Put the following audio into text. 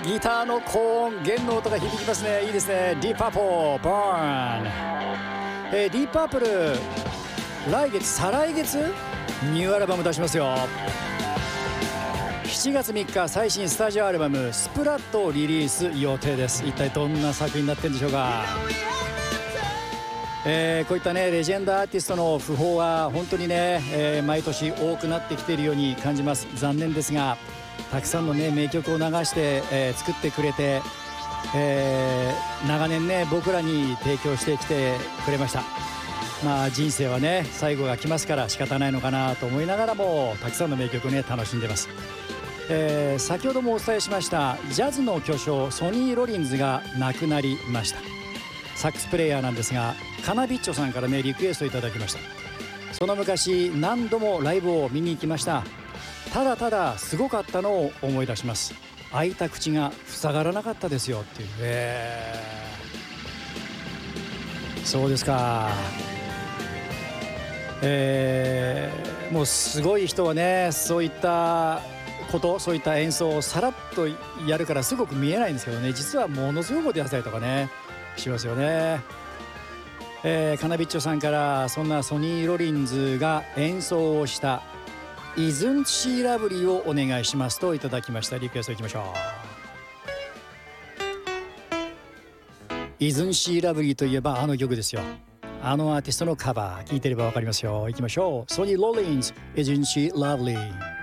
ギターの高音弦の音が響きますね。いいですね。ディープパープルバーン、ディープパープル来月再来月ニューアルバム出しますよ。7月3日最新スタジオアルバムスプラットをリリース予定です。一体どんな作品になってるんでしょうか。こういったねレジェンドアーティストの訃報は本当にね、毎年多くなってきているように感じます。残念ですがたくさんのね名曲を流して、作ってくれて、長年ね僕らに提供してきてくれました。まあ人生はね最後が来ますから仕方ないのかなと思いながらもたくさんの名曲をね楽しんでます。先ほどもお伝えしましたジャズの巨匠ソニー・ロリンズが亡くなりました。サックスプレイヤーなんですがカナビッチョさんからねリクエストいただきました。その昔何度もライブを見に行きました。ただただすごかったのを思い出します。開いた口が塞がらなかったですよっていう、そうですか。もうすごい人はねそういったことそういった演奏をさらっとやるからすごく見えないんですけどね、実はものすごいことやったりとかねしますよね。カナビッチョさんからそんなソニー・ロリンズが演奏をした「Isn't She Lovely」をお願いしますといただきました。リクエストいきましょう。Isn't She Lovely といえばあの曲ですよ。あのアーティストのカバー聴いてればわかりますよ。いきましょう。ソニー・ロリンズ Isn't She Lovely。